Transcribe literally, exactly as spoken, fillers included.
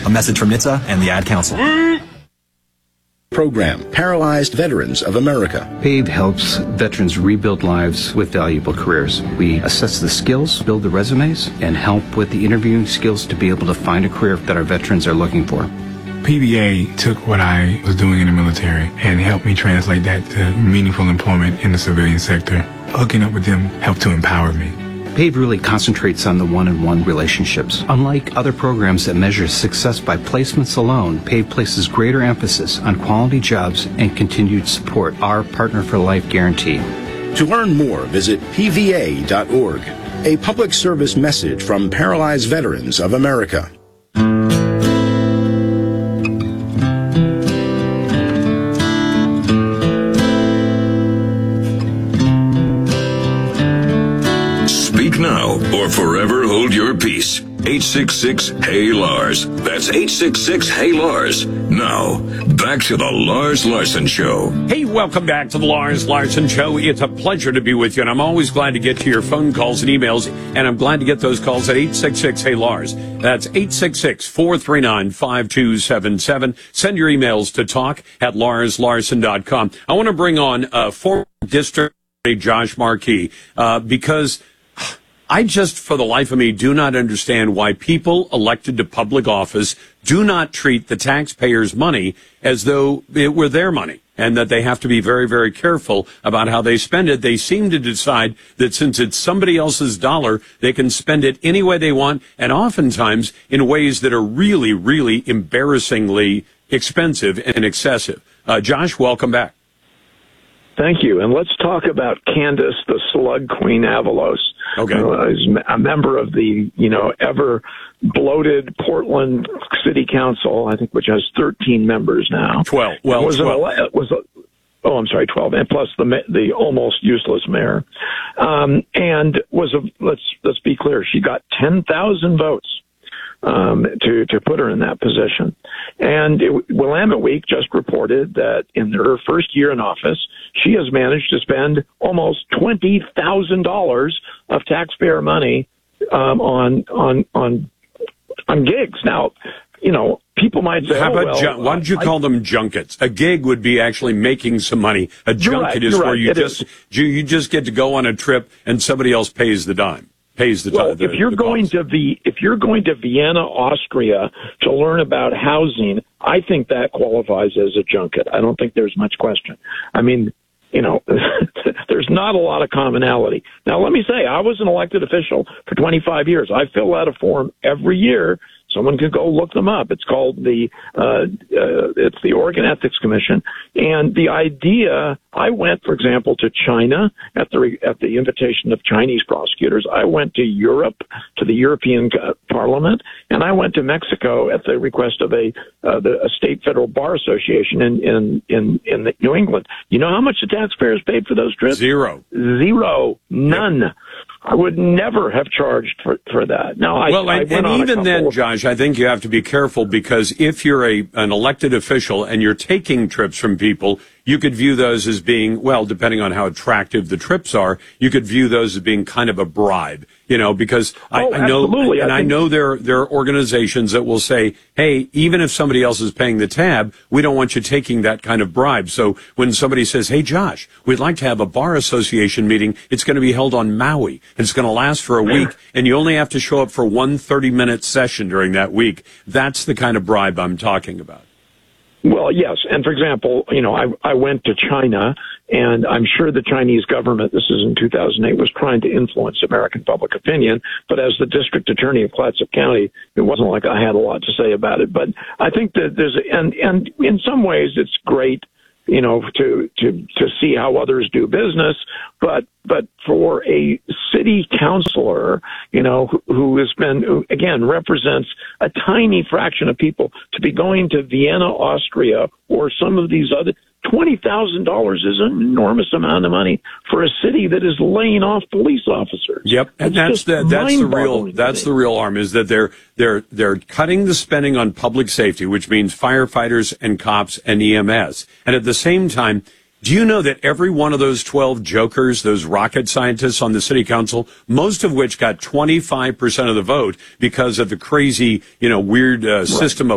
A message from N H T S A and the Ad Council. Program, Paralyzed Veterans of America. PAVE helps veterans rebuild lives with valuable careers. We assess the skills, build the resumes, and help with the interviewing skills to be able to find a career that our veterans are looking for. P V A took what I was doing in the military and helped me translate that to meaningful employment in the civilian sector. Hooking up with them helped to empower me. PAVE really concentrates on the one-on-one relationships. Unlike other programs that measure success by placements alone, PAVE places greater emphasis on quality jobs and continued support, our Partner for Life guarantee. To learn more, visit P V A dot org. A public service message from Paralyzed Veterans of America. Now or forever hold your peace. eight six six, Hey Lars. That's eight six six, Hey Lars. Now, back to the Lars Larson Show. Hey, welcome back to the Lars Larson Show. It's a pleasure to be with you, and I'm always glad to get to your phone calls and emails, and I'm glad to get those calls at eight six six, Hey Lars. That's eight six six, four three nine, five two seven seven. Send your emails to talk at lars larson dot com. I want to bring on uh, former District Attorney Josh Markey uh, because I just, for the life of me, do not understand why people elected to public office do not treat the taxpayers' money as though it were their money, and that they have to be very, very careful about how they spend it. They seem to decide that since it's somebody else's dollar, they can spend it any way they want, and oftentimes in ways that are really, really embarrassingly expensive and excessive. Uh, Josh, welcome back. Thank you. And let's talk about Candace, the slug queen Avalos. Okay. Uh, is a member of the, you know, ever bloated Portland City Council, I think, which has thirteen members now. twelve. Well, was twelve. An, was a, oh, I'm sorry, twelve, and plus the the almost useless mayor. Um, and was a, let's let's be clear, she got ten thousand votes. Um, to, to put her in that position. And it, Willamette Week just reported that in her first year in office, she has managed to spend almost twenty thousand dollars of taxpayer money um, on, on, on, on gigs. Now, you know, people might say, How oh, about well, jun- why don't you I, call them junkets? A gig would be actually making some money. A junket right, is where right, you it just is. you, you just get to go on a trip and somebody else pays the dime. Pays the well, the, if you're the going cost. to the if you're going to Vienna, Austria to learn about housing, I think that qualifies as a junket. I don't think there's much question. I mean, you know, there's not a lot of commonality. Now, let me say, I was an elected official for twenty-five years. I fill out a form every year. Someone can go look them up. It's called the uh, uh, it's the Oregon Ethics Commission, and the idea. I went, for example, to China at the at the invitation of Chinese prosecutors. I went to Europe to the European Parliament, and I went to Mexico at the request of a uh, the a state federal bar association in in in in the New England. You know how much the taxpayers paid for those trips? Zero, zero, none. Yep. I would never have charged for, for that. Now, I, well, I and, went and on even then, of, Josh, I think you have to be careful because if you're a an elected official and you're taking trips from people, you could view those as being, well, depending on how attractive the trips are, you could view those as being kind of a bribe, you know, because I, oh, I know, absolutely. and I, think, I know there, there are organizations that will say, hey, even if somebody else is paying the tab, we don't want you taking that kind of bribe. So when somebody says, hey, Josh, we'd like to have a bar association meeting, it's going to be held on Maui. It's going to last for a week, and you only have to show up for one thirty-minute session during that week. That's the kind of bribe I'm talking about. Well, yes. And for example, you know, I, I went to China, and I'm sure the Chinese government, this is in two thousand eight, was trying to influence American public opinion. But as the district attorney of Clatsop County, it wasn't like I had a lot to say about it. But I think that there's, and, and in some ways it's great, you know, to, to, to see how others do business. But, but for a city councilor, you know, who, who has been, who, again, represents a tiny fraction of people to be going to Vienna, Austria, or some of these other, twenty thousand dollars is an enormous amount of money for a city that is laying off police officers. Yep, and it's that's the that's the real that's the real arm is that they're they're they're cutting the spending on public safety, which means firefighters and cops and E M S, and at the same time. Do you know that every one of those twelve jokers, those rocket scientists on the city council, most of which got twenty-five percent of the vote because of the crazy, you know, weird uh, system of